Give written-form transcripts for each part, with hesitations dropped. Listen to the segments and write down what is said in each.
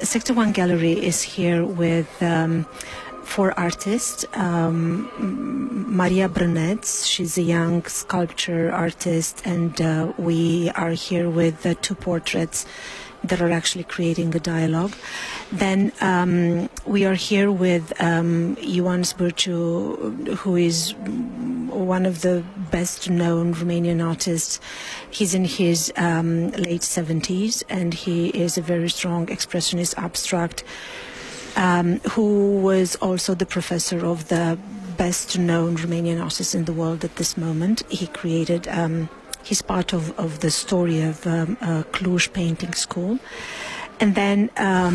Sector 1 Gallery is here with four artists. Maria Brunetz, she's a young sculpture artist, and we are here with two portraits that are actually creating a dialogue. Then we are here with Ioan Zbârciu, who is one of the best-known Romanian artists. He's in his late 70s, and he is a very strong expressionist abstract, who was also the professor of the best-known Romanian artist in the world at this moment. He created... He's part of the story of Cluj Painting School. And then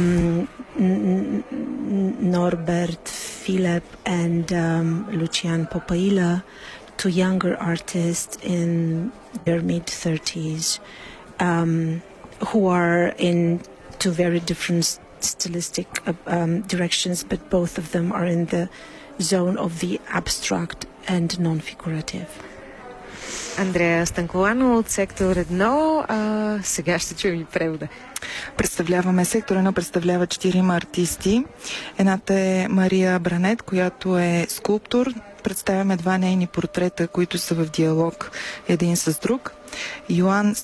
Norbert Philip and Lucian Popaila, two younger artists in their mid-30s, who are in two very different stylistic directions, but both of them are in the zone of the abstract and non-figurative. Андрея Станколано от сектор 1. Сега ще чуем и превода. Представляваме сектор 1, представлява 4 артисти. Едната е Мария Бранет, която е скулптор. Представяме два нейни портрета, които са в диалог един с друг. Ioan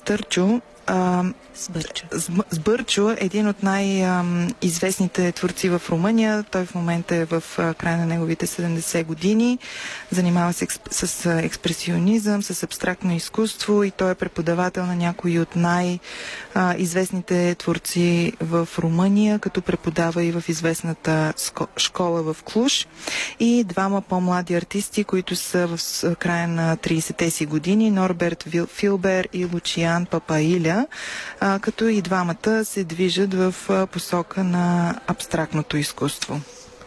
Zbârciu, един от най-известните творци в Румъния. Той в момента е в края на неговите 70 години. Занимава се с експресионизъм, с абстрактно изкуство и той е преподавател на някои от най-известните творци в Румъния, като преподава и в известната школа в Клуж. И двама по-млади артисти, които са в края на 30-те си години, Норберт Филбер и Лучиан Папаиля, като и двамата се движат в посока на абстрактното изкуство.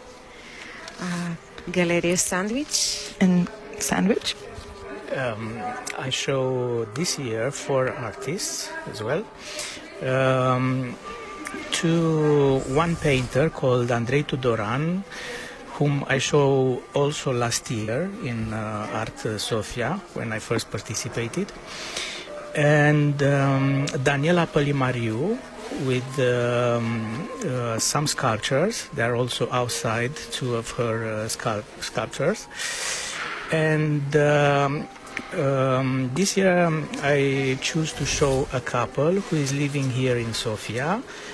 Галерия Sandwich. And Sandwich? I show this year 4 artists as well. One painter called Andrei Tudoran, whom I show also last year in Art Sofia when I first participated. And Daniela Pălimariu with some sculptures. They are also outside, two of her sculptures. And this year I choose to show a couple who is living here in Sofia.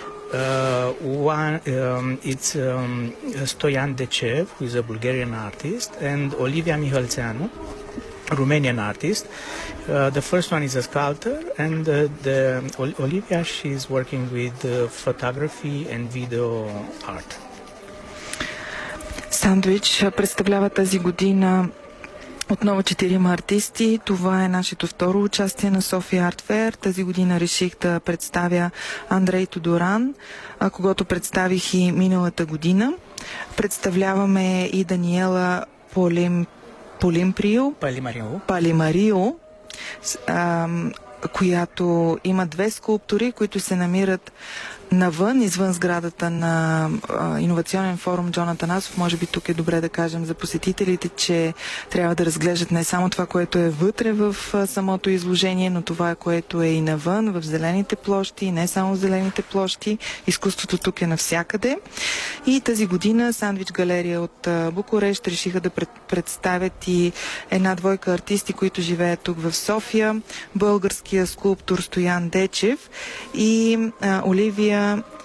It's Stoian Decev, who is a Bulgarian artist, and Olivia Mihalțeanu, Romanian artist. The first one is a sculptor, and Olivia, she's working with photography and video art. Сандвич представлява тази година отново 4 артисти. Това е нашето второ участие на София Арт Фейер. Тази година реших да представя Андрей Тодоран, когото представих и миналата година. Представляваме и Даниела Палимарио, която има 2 скулптури, които се намират навън, извън сградата на иновационен форум Джон Атанасов. Може би тук е добре да кажем за посетителите, че трябва да разглеждат не само това, което е вътре в самото изложение, но това, което е и навън, в зелените площи, и не само в зелените площи. Изкуството тук е навсякъде. И тази година Сандвич галерия от Букурещ решиха да представят и една двойка артисти, които живеят тук в София. Българския скулптор Стоян Дечев и Оливия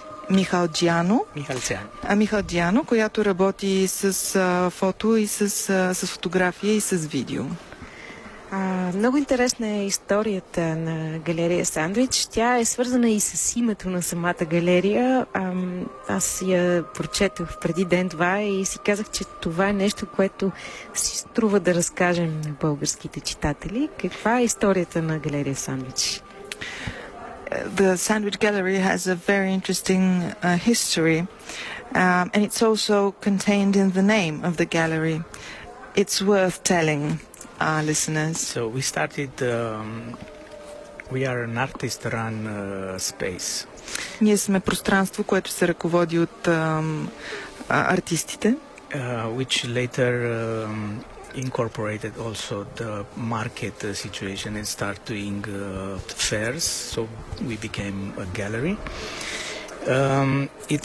Михалджиано, която работи с фото и с фотография и с видео. Много интересна е историята на галерия Сандвич. Тя е свързана и с името на самата галерия. Аз я прочетох преди ден-два и си казах, че това е нещо, което си струва да разкажем на българските читатели. Каква е историята на галерия Сандвич? The Sandwich Gallery has a very interesting history, and it's also contained in the name of the gallery. It's worth telling our listeners. So we started, we are an artist-run space. Ние сме пространство, което се ръководи от артистите. Which later incorporated also the market situation and start doing fairs, so we became a gallery. It's